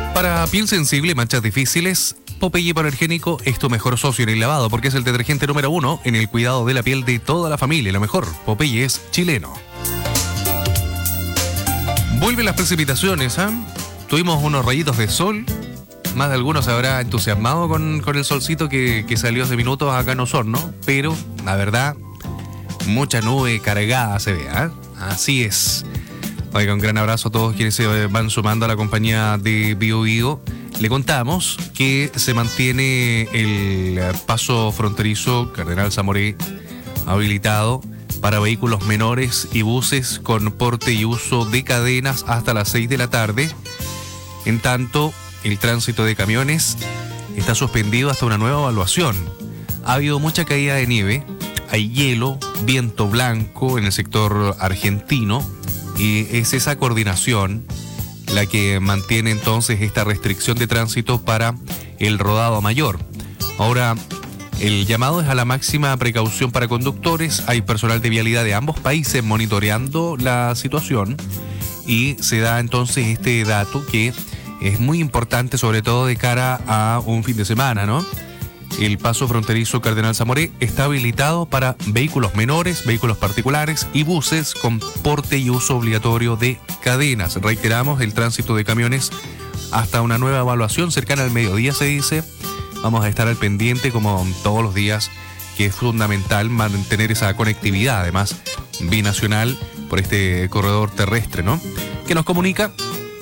Para piel sensible y manchas difíciles, Popeye Hipoalergénico es tu mejor socio en el lavado porque es el detergente número 1 en el cuidado de la piel de toda la familia. Lo mejor, Popeye es chileno. Vuelven las precipitaciones, ¿eh? Tuvimos unos rayitos de sol. Más de algunos se habrá entusiasmado con el solcito que salió hace minutos acá en Osorno. Pero, la verdad, mucha nube cargada se ve, ¿eh? Así es. Oiga, un gran abrazo a todos quienes se van sumando a la compañía de Bio Bio. Le contamos que se mantiene el paso fronterizo Cardenal Zamoré habilitado para vehículos menores y buses con porte y uso de cadenas hasta las 6 de la tarde. En tanto, el tránsito de camiones está suspendido hasta una nueva evaluación. Ha habido mucha caída de nieve, hay hielo, viento blanco en el sector argentino. Y es esa coordinación la que mantiene entonces esta restricción de tránsito para el rodado mayor. Ahora, el llamado es a la máxima precaución para conductores. Hay personal de vialidad de ambos países monitoreando la situación y se da entonces este dato que es muy importante, sobre todo de cara a un fin de semana, ¿no? El paso fronterizo Cardenal Zamoré está habilitado para vehículos menores, vehículos particulares y buses con porte y uso obligatorio de cadenas. Reiteramos, el tránsito de camiones hasta una nueva evaluación cercana al mediodía, se dice. Vamos a estar al pendiente como todos los días, que es fundamental mantener esa conectividad, además binacional, por este corredor terrestre, ¿no? Que nos comunica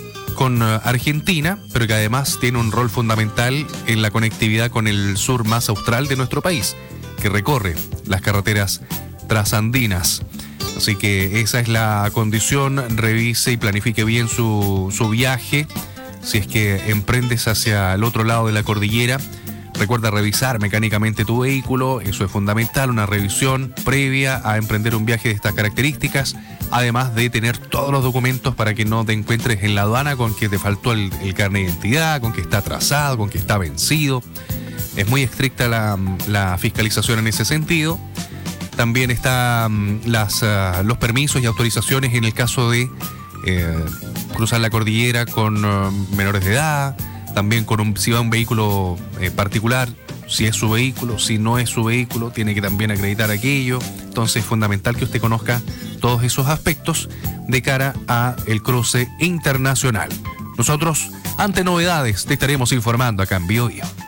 con Argentina, pero que además tiene un rol fundamental en la conectividad con el sur más austral de nuestro país, que recorre las carreteras trasandinas. Así que esa es la condición. Revise y planifique bien su viaje. Si es que emprendes hacia el otro lado de la cordillera, recuerda revisar mecánicamente tu vehículo. Eso es fundamental, una revisión previa a emprender un viaje de estas características. Además de tener todos los documentos para que no te encuentres en la aduana con que te faltó el carnet de identidad, con que está atrasado, con que está vencido. Es muy estricta la fiscalización en ese sentido. También están los permisos y autorizaciones en el caso de cruzar la cordillera con menores de edad. También si va un vehículo particular, si es su vehículo, si no es su vehículo, tiene que también acreditar aquello. Entonces es fundamental que usted conozca todos esos aspectos de cara a el cruce internacional. Nosotros, ante novedades, te estaremos informando acá en Bio Bio.